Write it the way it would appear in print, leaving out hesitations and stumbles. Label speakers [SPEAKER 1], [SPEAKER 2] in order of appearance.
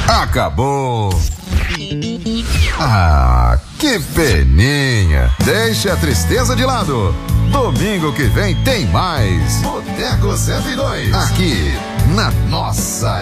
[SPEAKER 1] Acabou. Ah, que peninha. Deixa a tristeza de lado. Domingo que vem tem mais. Boteco 102. Aqui, na nossa